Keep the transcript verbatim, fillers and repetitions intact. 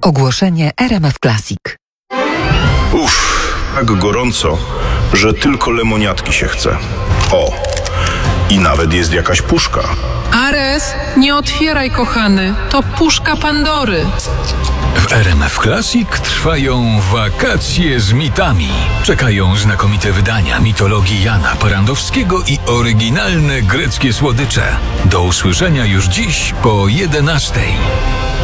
Ogłoszenie R M F Classic. Uff, tak gorąco, że tylko lemoniatki się chce. O, i nawet jest jakaś puszka. Ares, nie otwieraj, kochany. To puszka Pandory. W R M F Classic trwają wakacje z mitami. Czekają znakomite wydania mitologii Jana Porandowskiego i oryginalne greckie słodycze. Do usłyszenia już dziś po jedenastej.